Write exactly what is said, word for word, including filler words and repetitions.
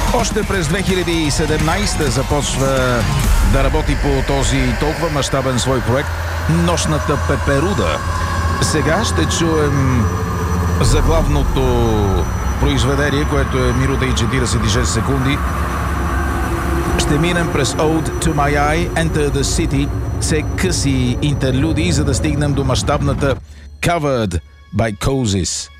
Още през две хиляди и седемнадесета започва да работи по този толкова мащабен свой проект "Нощната пеперуда". Сега ще чуем заглавното произведение, което е минута и четиридесет и шест секунди. Ще минем през Ode to My Eye, Enter the City, все къси интерлюдии, за да стигнем до мащабната Covered by Cozies.